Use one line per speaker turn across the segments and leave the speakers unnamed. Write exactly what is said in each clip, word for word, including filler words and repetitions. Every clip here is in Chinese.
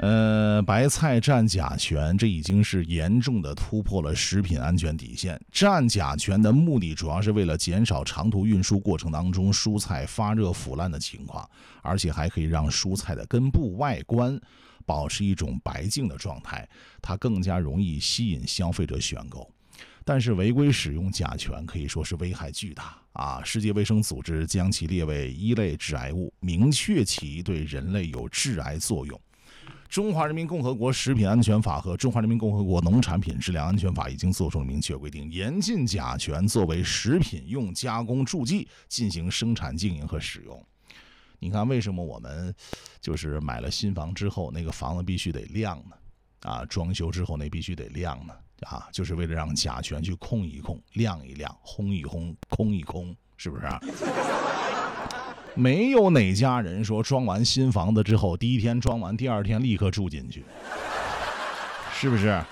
呃，白菜占甲醛，这已经是严重的突破了食品安全底线。占甲醛的目的主要是为了减少长途运输过程当中蔬菜发热腐烂的情况，而且还可以让蔬菜的根部外观保持一种白净的状态，它更加容易吸引消费者选购。但是违规使用甲醛可以说是危害巨大啊！世界卫生组织将其列为一类致癌物，明确其对人类有致癌作用。中华人民共和国食品安全法和中华人民共和国农产品质量安全法已经做出了明确规定，严禁甲醛作为食品用加工助剂进行生产经营和使用。你看为什么我们就是买了新房之后那个房子必须得亮呢？啊，装修之后那必须得亮呢？啊，就是为了让甲醛去控一控，亮一亮，轰一轰，空一空，是不是啊？没有哪家人说装完新房子之后，第一天装完，第二天立刻住进去，是不是？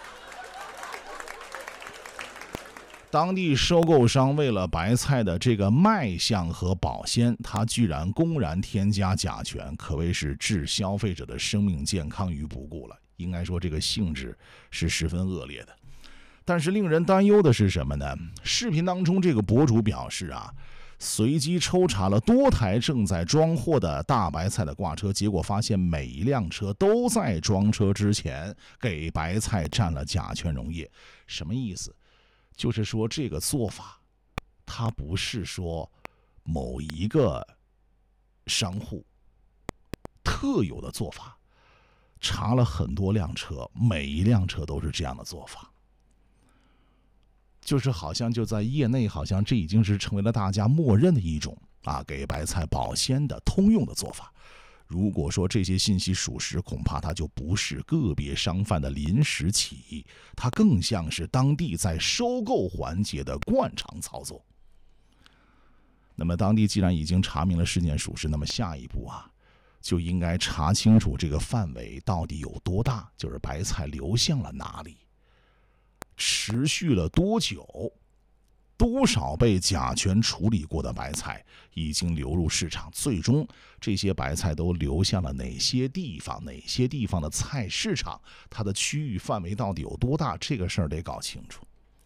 当地收购商为了白菜的这个卖相和保鲜，他居然公然添加甲醛，可谓是置消费者的生命健康于不顾了。应该说这个性质是十分恶劣的。但是令人担忧的是什么呢？视频当中这个博主表示啊，随机抽查了多台正在装货的大白菜的挂车，结果发现每一辆车都在装车之前给白菜蘸了甲醛溶液。什么意思？就是说这个做法它不是说某一个商户特有的做法，查了很多辆车，每一辆车都是这样的做法，就是好像就在业内，好像这已经是成为了大家默认的一种啊给白菜保鲜的通用的做法。如果说这些信息属实，恐怕它就不是个别商贩的临时起意，它更像是当地在收购环节的惯常操作。那么当地既然已经查明了事件属实，那么下一步啊就应该查清楚这个范围到底有多大，就是白菜流向了哪里，持续了多久，多少被甲醛处理过的白菜已经流入市场，最终这些白菜都流向了哪些地方，哪些地方的菜市场，它的区域范围到底有多大，这个事儿得搞清楚。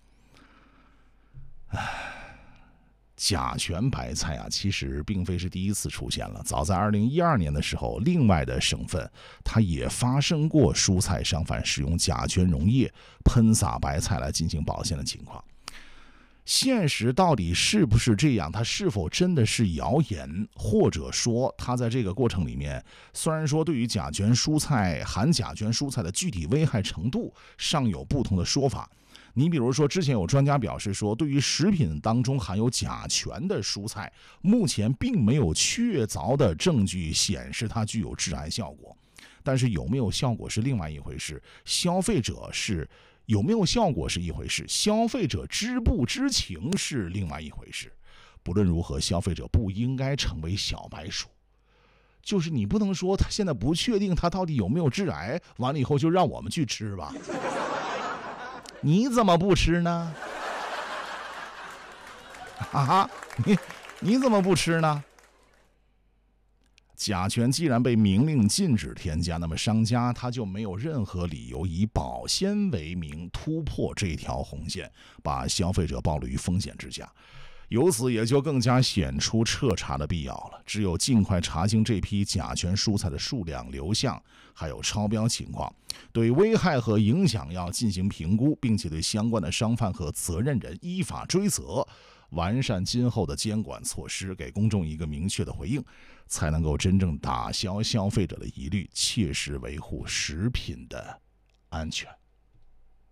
甲醛白菜啊，其实并非是第一次出现了。早在二零一二年的时候，另外的省份它也发生过蔬菜商贩使用甲醛溶液喷洒白菜来进行保鲜的情况。现实到底是不是这样？它是否真的是谣言？或者说，它在这个过程里面，虽然说对于甲醛蔬菜含甲醛蔬菜的具体危害程度尚有不同的说法。你比如说，之前有专家表示说，对于食品当中含有甲醛的蔬菜，目前并没有确凿的证据显示它具有致癌效果。但是有没有效果是另外一回事，消费者是有没有效果是一回事，消费者知不知情是另外一回事。不论如何，消费者不应该成为小白鼠。就是你不能说他现在不确定他到底有没有致癌，完了以后就让我们去吃吧。你怎么不吃呢？啊，你你怎么不吃呢？甲醛既然被明令禁止添加，那么商家他就没有任何理由以保鲜为名突破这条红线，把消费者暴露于风险之下。由此也就更加显出彻查的必要了。只有尽快查清这批甲醛蔬菜的数量、流向，还有超标情况，对危害和影响要进行评估，并且对相关的商贩和责任人依法追责，完善今后的监管措施，给公众一个明确的回应，才能够真正打消消费者的疑虑，切实维护食品的安全。